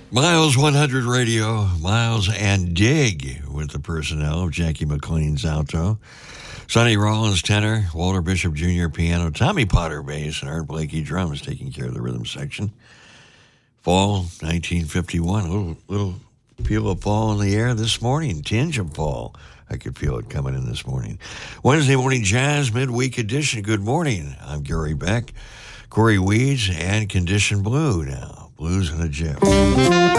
Miles 100 Radio, Miles and Dig with the personnel of Jackie McLean's alto, Sonny Rollins tenor, Walter Bishop Jr. piano, Tommy Potter bass, and Art Blakey drums taking care of the rhythm section. Fall 1951, a little feel of fall in the air this morning, tinge of fall. I could feel it coming in this morning. Wednesday Morning Jazz Midweek Edition. Good morning. I'm Gary Beck, Corey Weeds, and Condition Blue now. Blues in a Jet.